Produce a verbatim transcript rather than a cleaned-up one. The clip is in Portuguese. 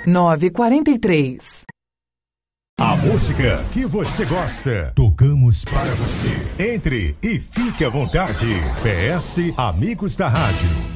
nove quatro três. A música que você gosta, tocamos para você. Entre e fique à vontade. P S Amigos da Rádio.